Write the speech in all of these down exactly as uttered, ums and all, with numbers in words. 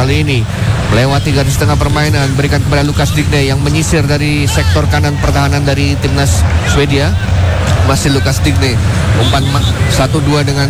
kali ini melewati garis tengah permainan, berikan kepada Lukas Digne yang menyisir dari sektor kanan pertahanan dari timnas Swedia. Masih Lukas Digne, umpan satu dua dengan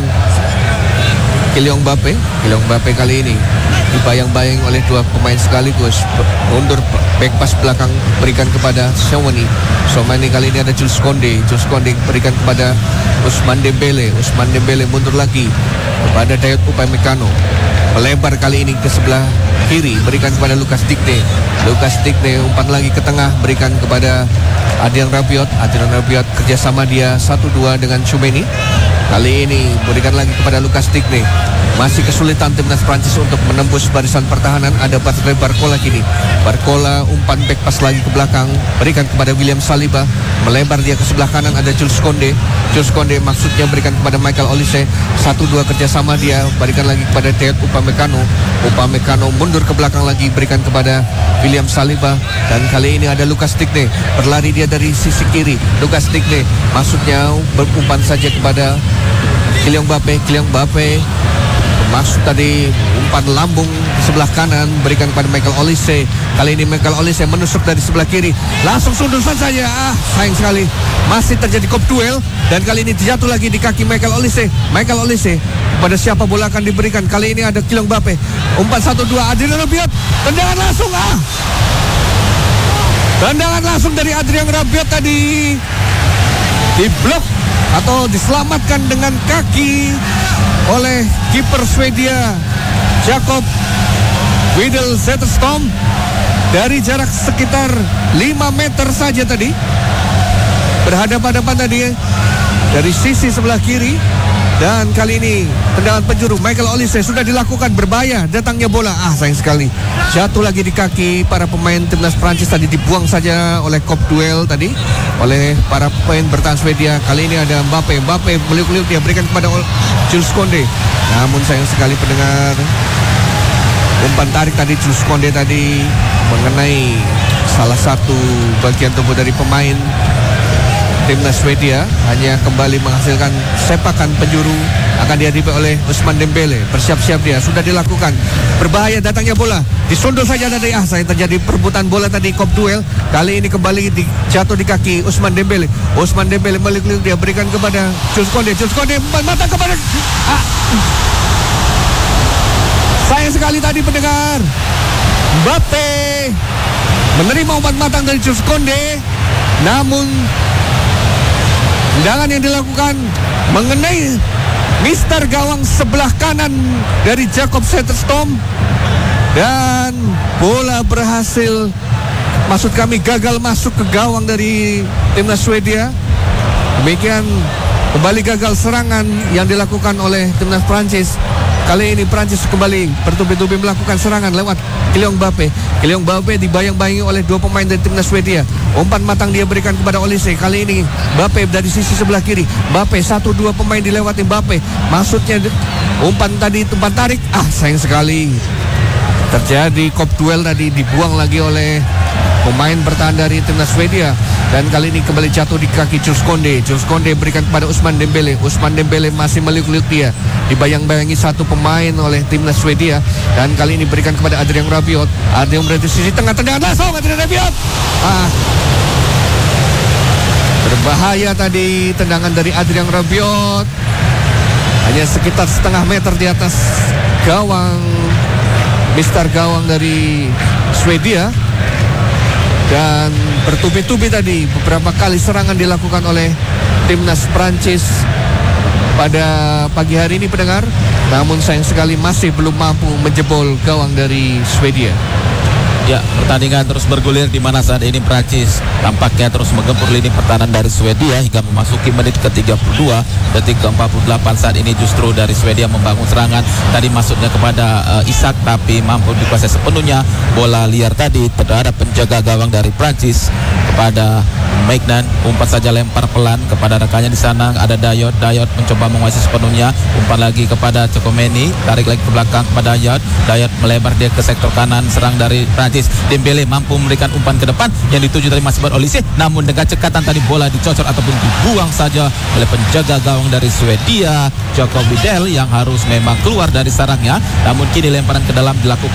Kylian Mbappe. Kylian Mbappe kali ini dibayang-bayang oleh dua pemain sekaligus. Mundur back pass belakang, berikan kepada Tchouaméni. Tchouaméni kali ini ada Jules Koundé. Jules Koundé berikan kepada Ousmane Dembélé. Ousmane Dembélé mundur lagi kepada Dayot Upamecano. Melebar kali ini ke sebelah kiri, berikan kepada Lukas Digne. Lukas Digne umpan lagi ke tengah, berikan kepada Adrien Rabiot. Adrien Rabiot kerjasama dia satu dua dengan Tchouaméni. Kali ini berikan lagi kepada Lukas Digne. Masih kesulitan timnas Prancis untuk menembus barisan pertahanan. Ada Patrick Barcola kini. Barcola umpan back pass lagi ke belakang, berikan kepada William Saliba. Melebar dia ke sebelah kanan, ada Jules Koundé. Jules Koundé maksudnya berikan kepada Michael Olise. Satu dua kerjasama dia, berikan lagi kepada Dayot Upamecano. Upamecano mundur ke belakang lagi, berikan kepada William Saliba. Dan kali ini ada Lukas Digne. Berlari dia dari sisi kiri. Lukas Digne maksudnya berumpan saja kepada Kylian Mbappe. Kylian Mbappe maksud tadi umpan lambung di sebelah kanan, berikan kepada Michael Olise. Kali ini Michael Olise menusuk dari sebelah kiri, langsung sundusan saja. Ah, sayang sekali, masih terjadi kop duel. Dan kali ini jatuh lagi di kaki Michael Olise. Michael Olise, pada siapa bola akan diberikan? Kali ini ada Kylian Mbappe. Umpan satu dua, Adrien Rabiot, tendangan langsung. Ah, tendangan langsung dari Adrien Rabiot tadi diblok atau diselamatkan dengan kaki oleh kiper Swedia Jakob Widel Zetterstrom dari jarak sekitar lima meter saja tadi. Berhadapan-hadapan tadi dari sisi sebelah kiri. Dan kali ini tendangan penjuru Michael Olise sudah dilakukan, berbahaya datangnya bola. Ah, sayang sekali, jatuh lagi di kaki para pemain timnas Prancis tadi, dibuang saja oleh kop duel tadi oleh para pemain bertahan Swedia. Kali ini ada Mbappe. Mbappe meliuk-liuk, dia berikan kepada Jules Koundé. Namun sayang sekali pendengar, umpan tarik tadi Jules Koundé tadi mengenai salah satu bagian tubuh dari pemain timnas Swedia, hanya kembali menghasilkan sepakan penjuru. Akan dihadapi oleh Ousmane Dembélé. Bersiap-siap dia, sudah dilakukan. Berbahaya datangnya bola, disundul saja tadi. Ah, saya terjadi perebutan bola tadi, kop duel. Kali ini kembali di, jatuh di kaki Ousmane Dembélé. Ousmane Dembélé meliuk-liuk, dia berikan kepada Jules Koundé. Jules Koundé mata kepada ah. Sayang sekali tadi pendengar, Mbappe menerima umpan matang dari Jules Koundé, namun tendangan yang dilakukan mengenai mister gawang sebelah kanan dari Jakob Zetterstrom. Dan bola berhasil, maksud kami gagal masuk ke gawang dari timnas Swedia. Demikian kembali gagal serangan yang dilakukan oleh timnas Prancis. Kali ini Prancis kembali bertubi-tubi melakukan serangan lewat Kylian Mbappe. Kylian Mbappe dibayang-bayangi oleh dua pemain dari timnas Swedia. Umpan matang dia berikan kepada Olise. Kali ini Mbappe dari sisi sebelah kiri. Mbappe satu dua pemain dilewati Mbappe. Maksudnya umpan tadi, umpan tarik. Ah, sayang sekali, terjadi kop duel tadi, dibuang lagi oleh pemain bertahan dari timnas Swedia. Dan kali ini kembali jatuh di kaki Jules Koundé. Jules Koundé berikan kepada Ousmane Dembélé. Ousmane Dembélé masih meliuk-liuk dia, dibayang-bayangi satu pemain oleh timnas Swedia. Dan kali ini berikan kepada Adrien Rabiot. Adrien Rabiot di sisi tengah, tendangan langsung Adrien Rabiot. Ah, berbahaya tadi tendangan dari Adrien Rabiot. Hanya sekitar setengah meter di atas gawang mister gawang dari Swedia. Dan bertubi-tubi tadi beberapa kali serangan dilakukan oleh timnas Prancis pada pagi hari ini pendengar. Namun sayang sekali masih belum mampu menjebol gawang dari Swedia. Ya, pertandingan terus bergulir di mana saat ini Prancis tampaknya terus menggempur lini pertahanan dari Swedia hingga memasuki menit ke tiga puluh dua, detik ke empat puluh delapan. Saat ini justru dari Swedia membangun serangan. Tadi masuknya kepada uh, Isak, tapi mampu dikuasai sepenuhnya bola liar tadi terhadap penjaga gawang dari Prancis kepada Maignan. Umpan saja lempar pelan kepada rekannya di sana, ada Dayot. Dayot mencoba menguasai sepenuhnya. Umpan lagi kepada Tchouaméni, tarik lagi ke belakang kepada Dayot. Dayot melebar dia ke sektor kanan, serang dari Prancis. Dembélé mampu memberikan umpan ke depan yang dituju dari Masih Olise, namun dengan cekatan tadi bola dicocor ataupun dibuang saja oleh penjaga gawang dari Swedia Jakob Widel yang harus memang keluar dari sarangnya. Namun kini lemparan ke dalam dilakukan